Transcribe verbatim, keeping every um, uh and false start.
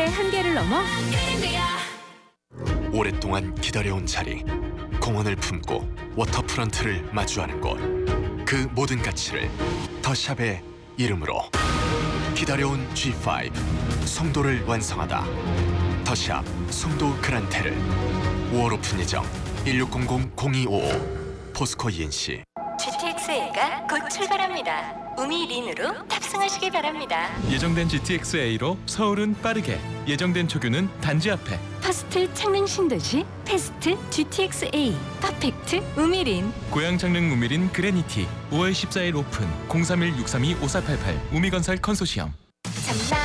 시대의 한계를 넘어 오랫동안 기다려온 자리, 공원을 품고 워터프런트를 마주하는 곳. 그 모든 가치를 더샵의 이름으로 기다려온 지 파이브 송도를 완성하다. 더샵 송도 그란테를 오월 오픈 예정. 일육공공 공이오오 포스코 이엔씨. 지티엑스에이가 곧 출발합니다. 우미린으로 탑승하시기 바랍니다. 예정된 지티엑스에이로 서울은 빠르게, 예정된 초규는 단지 앞에. 퍼스트 창릉 신도시 패스트 지티엑스에이 퍼펙트 우미린. 고양 창릉 우미린 그레니티 오월 십사일 오픈. 공삼일 육삼이 오사팔팔 우미건설 컨소시엄. 잠만